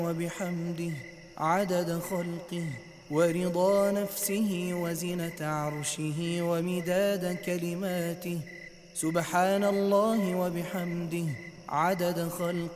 وبحمده عدد خلقه ورضا نفسه وزنة عرشه ومداد كلماته. سبحان الله وبحمده عدد خلقه